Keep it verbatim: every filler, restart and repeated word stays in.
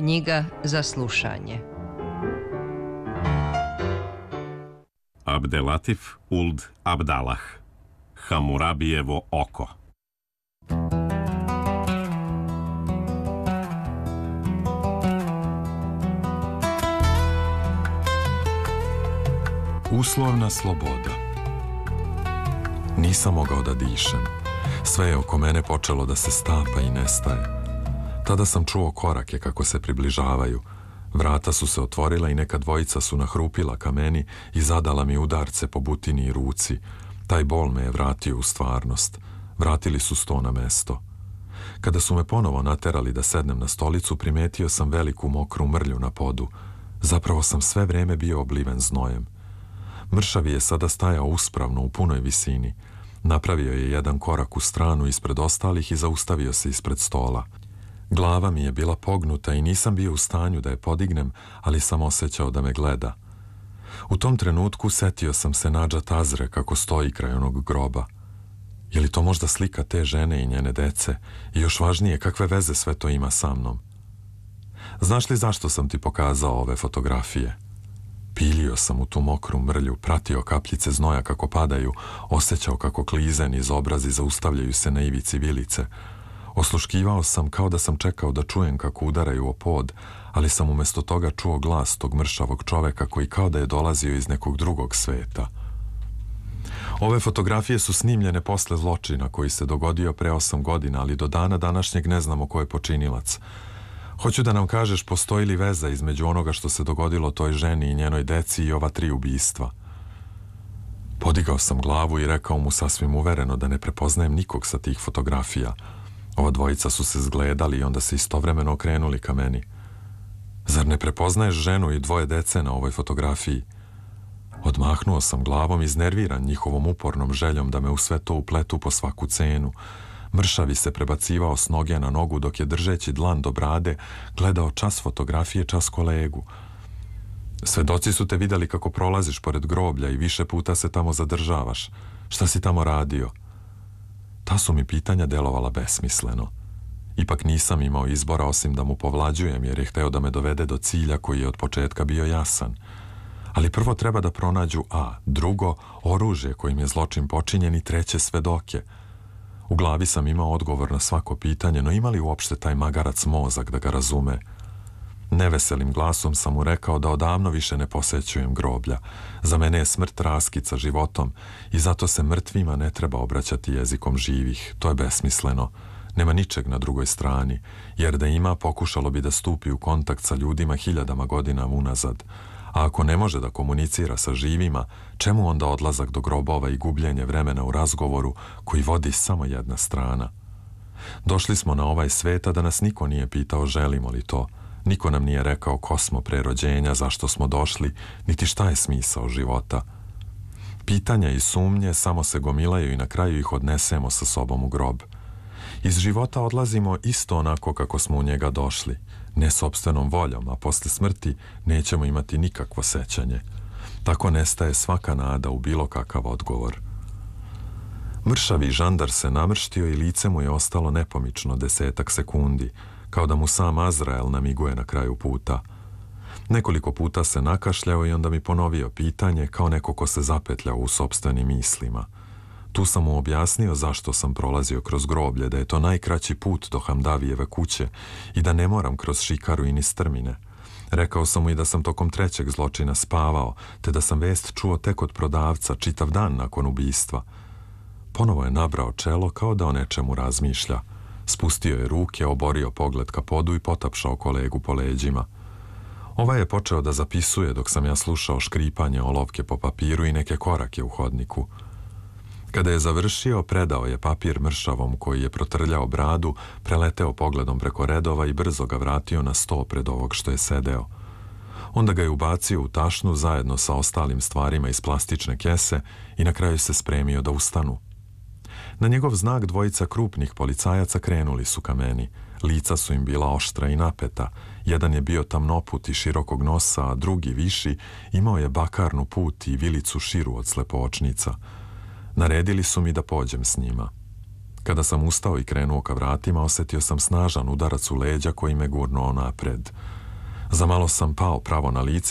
Knjiga za slušanje. Abdelatif Uld Abdalah, Hamurabijevo oko. Uslovna sloboda. Nisam mogao da dišem. Sve je oko mene počelo da se stapa i nestaje. Tada sam čuo korake kako se približavaju. Vrata su se otvorila i neka dvojica su nahrupila ka meni i zadala mi udarce po butini i ruci. Taj bol me je vratio u stvarnost. Vratili su sto na mesto. Kada su me ponovo naterali da sednem na stolicu, primetio sam veliku mokru mrlju na podu. Zapravo sam sve vreme bio obliven znojem. Mršavi je sada stajao uspravno u punoj visini. Napravio je jedan korak u stranu ispred ostalih i zaustavio se ispred stola. Glava mi je bila pognuta i nisam bio u stanju da je podignem, ali sam osjećao da me gleda. U tom trenutku setio sam se Nadžat Azre kako stoji kraj onog groba. Je li to možda slika te žene i njene dece? I još važnije, kakve veze sve to ima sa mnom? Znaš li zašto sam ti pokazao ove fotografije? Piljio sam u tu mokru mrlju, pratio kapljice znoja kako padaju, osjećao kako klizen iz obrazi zaustavljaju se na ivici vilice. Osluškivao sam kao da sam čekao da čujem kako udaraju o pod, ali sam umjesto toga čuo glas tog mršavog čoveka koji kao da je dolazio iz nekog drugog sveta. Ove fotografije su snimljene posle zločina koji se dogodio pre osam godina, ali do dana današnjeg ne znamo ko je počinilac. Hoću da nam kažeš postoji li veza između onoga što se dogodilo toj ženi i njenoj deci i ova tri ubistva. Podigao sam glavu i rekao mu sasvim uvereno da ne prepoznajem nikog sa tih fotografija. Ova dvojica su se zgledali i onda se istovremeno okrenuli ka meni. Zar ne prepoznaješ ženu i dvoje dece na ovoj fotografiji? Odmahnuo sam glavom iznerviran njihovom upornom željom da me u sve to upletu po svaku cenu. Mršavi se prebacivao s noge na nogu dok je držeći dlan do brade gledao čas fotografije, čas kolegu. Svedoci su te vidjeli kako prolaziš pored groblja i više puta se tamo zadržavaš. Šta si tamo radio? Ta su mi pitanja delovala besmisleno. Ipak nisam imao izbora osim da mu povlađujem jer je hteo da me dovede do cilja koji je od početka bio jasan. Ali prvo treba da pronađu a, drugo, oružje kojim je zločin počinjen i treće, svedoke. U glavi sam imao odgovor na svako pitanje, no ima li uopšte taj magarac mozak da ga razume? Neveselim glasom sam mu rekao da odavno više ne posećujem groblja. Za mene je smrt raskica životom i zato se mrtvima ne treba obraćati jezikom živih. To je besmisleno. Nema ničeg na drugoj strani, jer da ima pokušalo bi da stupi u kontakt sa ljudima hiljadama godina unazad. A ako ne može da komunicira sa živima, čemu onda odlazak do grobova i gubljenje vremena u razgovoru koji vodi samo jedna strana? Došli smo na ovaj svet, a da nas niko nije pitao želimo li to. Niko nam nije rekao ko smo pre rođenja, zašto smo došli, niti šta je smisao života. Pitanja i sumnje samo se gomilaju i na kraju ih odnesemo sa sobom u grob. Iz života odlazimo isto onako kako smo u njega došli, ne sopstvenom voljom, a posle smrti nećemo imati nikakvo sećanje. Tako nestaje svaka nada u bilo kakav odgovor. Mršavi žandar se namrštio i lice mu je ostalo nepomično desetak sekundi, kao da mu sam Azrael namiguje na kraju puta. Nekoliko puta se nakašljao i onda mi ponovio pitanje kao neko ko se zapetlja u sopstvenim mislima. Tu sam mu objasnio zašto sam prolazio kroz groblje, da je to najkraći put do Hamdavijeve kuće i da ne moram kroz šikaru i ni strmine. Rekao sam mu i da sam tokom trećeg zločina spavao, te da sam vest čuo tek od prodavca čitav dan nakon ubistva. Ponovo je nabrao čelo kao da o nečemu razmišlja. Spustio je ruke, oborio pogled ka podu i potapšao kolegu po leđima. Ovaj je počeo da zapisuje dok sam ja slušao škripanje olovke po papiru i neke korake u hodniku. Kada je završio, predao je papir mršavom koji je protrljao bradu, preleteo pogledom preko redova i brzo ga vratio na sto pred ovog što je sedeo. Onda ga je ubacio u tašnu zajedno sa ostalim stvarima iz plastične kese i na kraju se spremio da ustanu. Na njegov znak dvojica krupnih policajaca krenuli su ka meni. Lica su im bila oštra i napeta. Jedan je bio tamnoput i širokog nosa, a drugi, viši, imao je bakarnu put i vilicu širu od slepoočnica. Naredili su mi da pođem s njima. Kada sam ustao i krenuo ka vratima, osjetio sam snažan udarac u leđa koji me gurnuo napred. Za malo sam pao pravo na lice